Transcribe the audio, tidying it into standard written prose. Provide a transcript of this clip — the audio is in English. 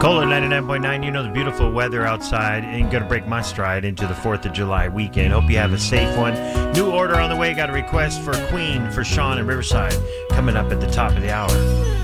Kohler 99.9, you know the beautiful weather outside ain't going to break my stride into the 4th of July weekend. Hope you have a safe one. New order on the way. Got a request for Queen for Sean in Riverside coming up at the top of the hour.